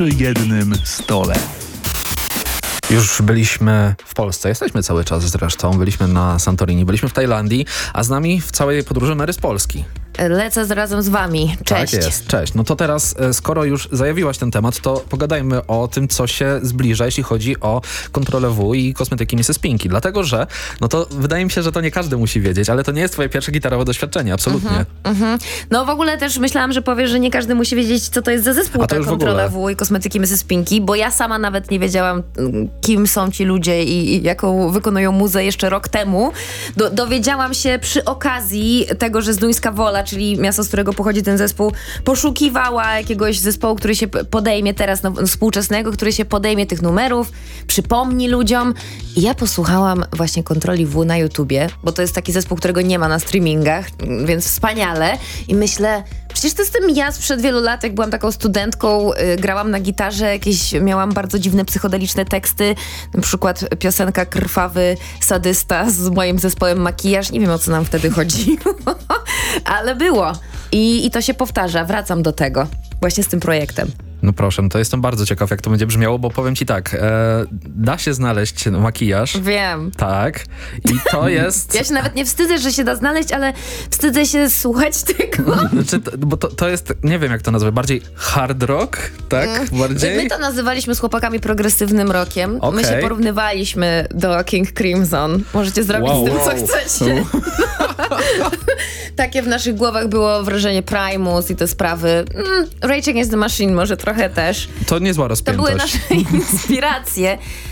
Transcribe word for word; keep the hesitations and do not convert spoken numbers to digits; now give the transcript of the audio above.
przy jednym stole. Już byliśmy w Polsce, jesteśmy cały czas zresztą, byliśmy na Santorini, byliśmy w Tajlandii, a z nami w całej podróży Mary z Polski. Lecę z- razem z wami. Cześć. Tak jest, cześć. No to teraz, e, skoro już zajawiłaś ten temat, to pogadajmy o tym, co się zbliża, jeśli chodzi o kontrolę W i kosmetyki misses Pinky. Dlatego, że, no to wydaje mi się, że to nie każdy musi wiedzieć, ale to nie jest twoje pierwsze gitarowe doświadczenie, absolutnie. Mhm. No w ogóle też myślałam, że powiesz, że nie każdy musi wiedzieć, co to jest za zespół, A to ta już w kontrola ogóle. W i kosmetyki misses Pinky, bo ja sama nawet nie wiedziałam, mm, kim są ci ludzie i, i jaką wykonują muzę jeszcze rok temu. Do, dowiedziałam się przy okazji tego, że Zduńska Wola, czyli miasto, z którego pochodzi ten zespół, poszukiwała jakiegoś zespołu, który się p- podejmie teraz, no, współczesnego, który się podejmie tych numerów, przypomni ludziom. I ja posłuchałam właśnie Kontroli W na YouTubie, bo to jest taki zespół, którego nie ma na streamingach, mm, więc wspaniale. I myślę, przecież to jestem ja sprzed wielu lat, jak byłam taką studentką, y, grałam na gitarze, jakieś miałam bardzo dziwne psychodeliczne teksty, na przykład piosenka Krwawy Sadysta z moim zespołem Makijaż. Nie wiem, o co nam wtedy chodziło, ale było. I, I to się powtarza, wracam do tego właśnie z tym projektem. No proszę, to jestem bardzo ciekaw, jak to będzie brzmiało, bo powiem ci tak, e, da się znaleźć makijaż. Wiem. Tak. I to jest... Ja się nawet nie wstydzę, że się da znaleźć, ale wstydzę się słuchać tego. Znaczy, to, bo to, to jest, nie wiem jak to nazwać, bardziej hard rock, tak? Bardziej? My to nazywaliśmy z chłopakami progresywnym rockiem. Okej. My się porównywaliśmy do King Crimson. Możecie zrobić Wow, z tym, wow. co chcecie. Takie w naszych głowach było wrażenie Primus i te sprawy. Mm, Rage Against the Machine może trochę też. To niezła To rozpiętość. były nasze inspiracje.